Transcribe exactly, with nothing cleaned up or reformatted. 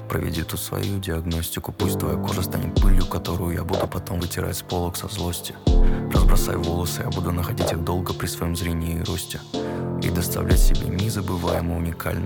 Проведи тут свою диагностику. Пусть твоя кожа станет пылью, которую я буду потом вытирать с полок со злости. Разбросай волосы, я буду находить их долго при своем зрении и росте и доставлять себе незабываемо уникальные